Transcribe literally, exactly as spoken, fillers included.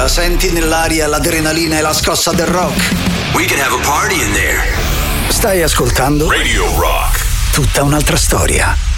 La senti nell'aria l'adrenalina e la scossa del rock? We can have a party in there. Stai ascoltando Radio Rock. Tutta un'altra storia.